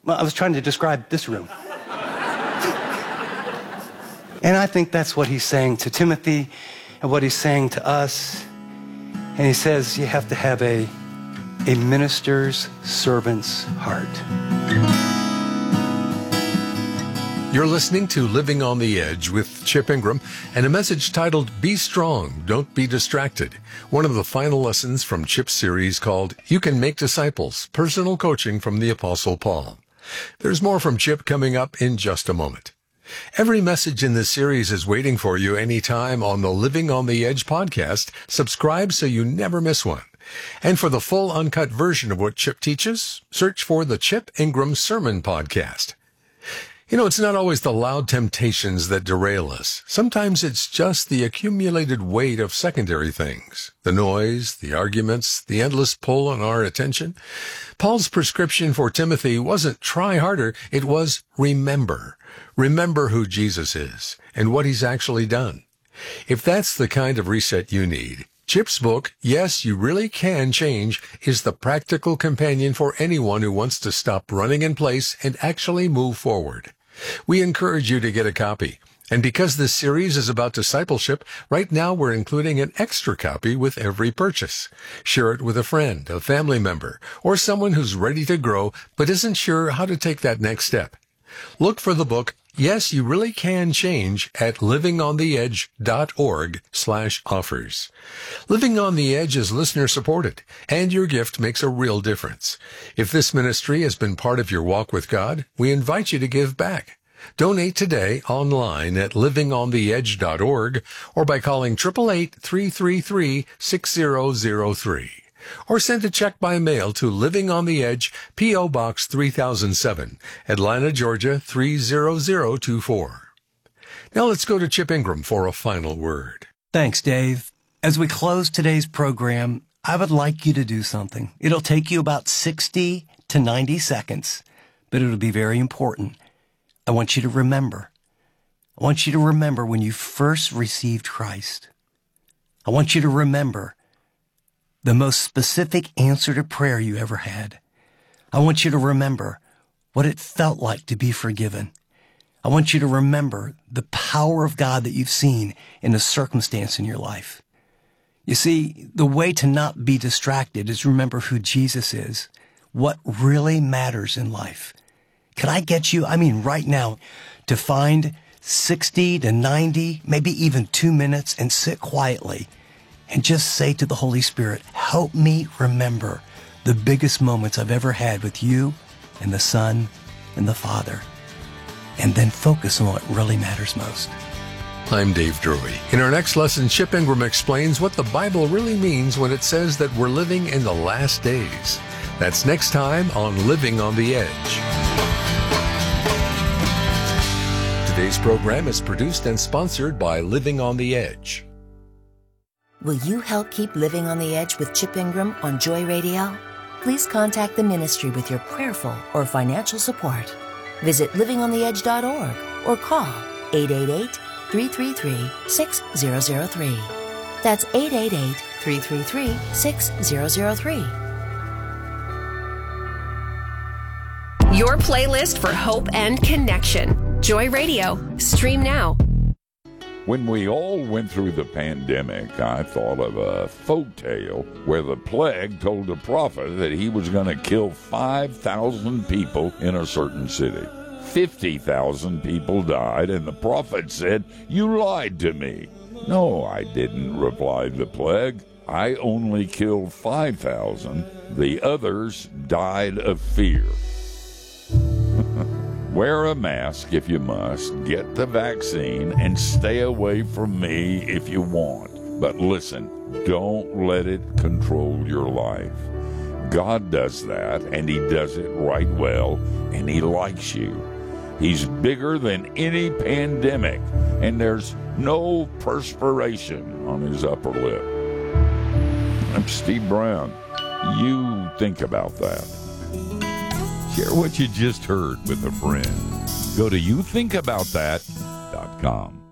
Well, I was trying to describe this room. And I think that's what he's saying to Timothy and what he's saying to us. And he says you have to have a minister's servant's heart. You're listening to Living on the Edge with Chip Ingram and a message titled, Be Strong, Don't Be Distracted. One of the final lessons from Chip's series called You Can Make Disciples, Personal Coaching from the Apostle Paul. There's more from Chip coming up in just a moment. Every message in this series is waiting for you anytime on the Living on the Edge podcast. Subscribe so you never miss one. And for the full uncut version of what Chip teaches, search for the Chip Ingram Sermon Podcast. You know, it's not always the loud temptations that derail us. Sometimes it's just the accumulated weight of secondary things. The noise, the arguments, the endless pull on our attention. Paul's prescription for Timothy wasn't try harder, it was remember. Remember who Jesus is and what he's actually done. If that's the kind of reset you need, Chip's book, Yes, You Really Can Change, is the practical companion for anyone who wants to stop running in place and actually move forward. We encourage you to get a copy. And because this series is about discipleship, right now we're including an extra copy with every purchase. Share it with a friend, a family member, or someone who's ready to grow but isn't sure how to take that next step. Look for the book, Yes, You Really Can Change at livingontheedge.org/offers. Living on the Edge is listener supported, and your gift makes a real difference. If this ministry has been part of your walk with God, we invite you to give back. Donate today online at livingontheedge.org or by calling 888-333-6003. Or send a check by mail to Living on the Edge, P.O. Box 3007, Atlanta, Georgia 30024. Now let's go to Chip Ingram for a final word. Thanks, Dave. As we close today's program, I would like you to do something. It'll take you about 60 to 90 seconds, but it'll be very important. I want you to remember. I want you to remember when you first received Christ. I want you to remember the most specific answer to prayer you ever had. I want you to remember what it felt like to be forgiven. I want you to remember the power of God that you've seen in a circumstance in your life. You see, the way to not be distracted is remember who Jesus is, what really matters in life. Could I get you, right now, to find 60 to 90, maybe even 2 minutes and sit quietly and just say to the Holy Spirit, help me remember the biggest moments I've ever had with you and the Son and the Father. And then focus on what really matters most. I'm Dave Drury. In our next lesson, Chip Ingram explains what the Bible really means when it says that we're living in the last days. That's next time on Living on the Edge. Today's program is produced and sponsored by Living on the Edge. Will you help keep Living on the Edge with Chip Ingram on Joy Radio? Please contact the ministry with your prayerful or financial support. Visit livingontheedge.org or call 888-333-6003. That's 888-333-6003. Your playlist for hope and connection. Joy Radio. Stream now. When we all went through the pandemic, I thought of a folk tale where the plague told the prophet that he was going to kill 5,000 people in a certain city. 50,000 people died, and the prophet said, "You lied to me." "No, I didn't," replied the plague. "I only killed 5,000. The others died of fear." Wear a mask if you must, get the vaccine, and stay away from me if you want. But listen, don't let it control your life. God does that, and He does it right well, and He likes you. He's bigger than any pandemic, and there's no perspiration on His upper lip. I'm Steve Brown. You think about that. Share what you just heard with a friend. Go to youthinkaboutthat.com.